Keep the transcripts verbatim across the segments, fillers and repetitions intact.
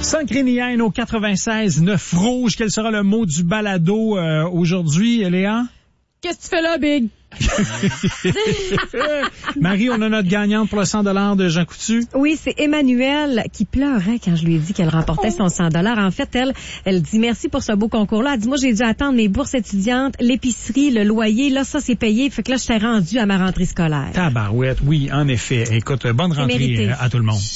Saint-Crénienne au quatre-vingt-seize neuf Rouge. Quel sera le mot du balado euh, aujourd'hui, Léa? Qu'est-ce que tu fais là, Big? Marie, on a notre gagnante pour le cent dollars de Jean Coutu. Oui, c'est Emmanuelle qui pleurait quand je lui ai dit qu'elle remportait son cent dollars. En fait, elle, elle dit merci pour ce beau concours-là. Elle dit, moi, j'ai dû attendre mes bourses étudiantes, l'épicerie, le loyer. Là, ça, c'est payé. Fait que là, je t'ai rendu à ma rentrée scolaire. Tabarouette, oui, en effet. Écoute, bonne rentrée à tout le monde.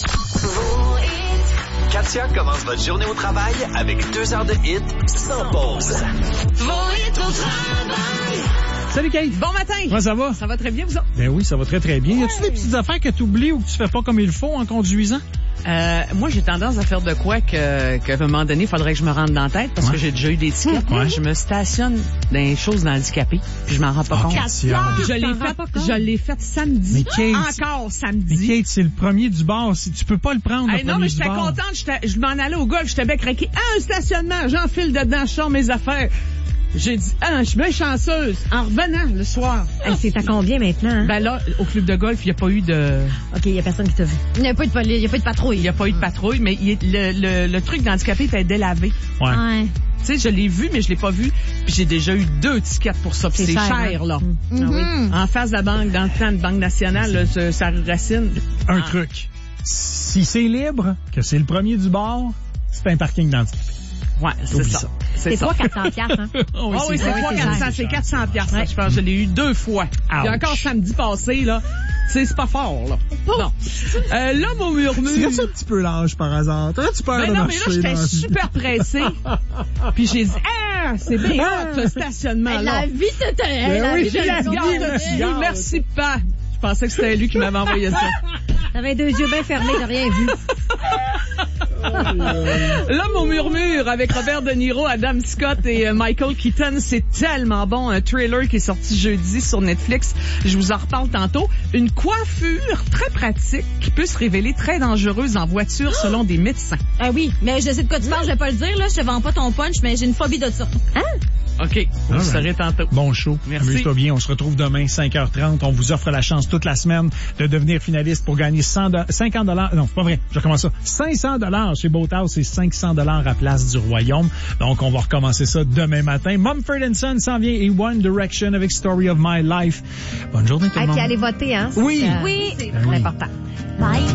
Katia commence votre journée au travail avec deux heures de hits sans pause. Vos hits au travail. Salut Kate. Bon matin. Comment ça va? Ça va très bien, vous autres? Ben oui, ça va très très bien. Ouais. Y a-tu des petites affaires que tu oublies ou que tu fais pas comme il faut en conduisant? Euh, moi, j'ai tendance à faire de quoi que, qu'à un moment donné, il faudrait que je me rende dans la tête parce ouais. que j'ai déjà eu des tickets. Ouais. Je me stationne dans les choses handicapées puis je m'en rends pas oh, compte. Katia. Je l'ai fait, je l'ai fait samedi. Mais Kate, encore samedi. Mais Kate, c'est le premier du bar. Si tu peux pas le prendre, le hey, premier non, mais du j'étais bar. contente. J'étais, je m'en allais au golf. J'étais bien craqué. Ah, un stationnement. J'enfile dedans. Je sors mes affaires. J'ai dit, ah, je suis bien chanceuse. En revenant le soir. Hey, c'est à combien maintenant? Hein? Ben là, au club de golf, il n'y a pas eu de... OK, il n'y a personne qui t'a vu. Il n'y a pas eu de police, il n'y a pas eu de patrouille. Il n'y a pas eu de patrouille, mais il, le, le, le truc d'handicapé était délavé. Ouais. ouais. Tu sais, je l'ai vu, mais je l'ai pas vu. Puis j'ai déjà eu deux tickets pour ça. Puis c'est, c'est cher, cher, là. Mm-hmm. Ah oui. En face de la banque, dans le temps de Banque nationale, là, ça, ça racine. Un ah. truc. Si c'est libre, que c'est le premier du bar, c'est un parking d'handicapé. Ouais, c'est Oublie ça. ça. C'est, c'est trois cents quatre cents piastres, hein? Oh oui, oh, oui c'est, c'est trois cents quatre cents, c'est quatre cents piastres. Ouais. Je pense que je l'ai eu deux fois. Ouch. Il y a encore samedi passé, là. C'est, c'est pas fort, là. Oh. Non. Euh, l'homme au murmure. Tu restes un petit peu lâche par hasard. T'aurais-tu peur ben de non, mais là, j'étais super pressée. Puis j'ai dit, ah, c'est bien hot, ce stationnement-là. La vie, c'était elle. Ben oui, j'ai la garde. Merci, pas. Je pensais que c'était lui qui m'avait envoyé ça. T'avais deux yeux bien fermés, t'as rien vu. L'homme au murmure avec Robert De Niro, Adam Scott et Michael Keaton, c'est tellement bon. Un trailer qui est sorti jeudi sur Netflix. Je vous en reparle tantôt. Une coiffure très pratique qui peut se révéler très dangereuse en voiture selon des médecins. Ah oui, mais je sais de quoi tu parles, je vais pas le dire, là. Je te vends pas ton punch, mais j'ai une phobie de ça. Hein? OK. Vous right. saurez tantôt. Bon show. Merci. Amuse-toi bien. On se retrouve demain, cinq heures trente. On vous offre la chance toute la semaine de devenir finaliste pour gagner cent, cinquante dollars. Non, c'est pas vrai. Je recommence ça. cinq cents dollars chez Boathouse et cinq cents dollars à Place du Royaume. Donc, on va recommencer ça demain matin. Mumford and Son s'en vient et One Direction avec Story of My Life. Bonne journée tout le hey, monde. Puis allez voter, hein? Oui. Euh, oui. C'est oui. important. Bye.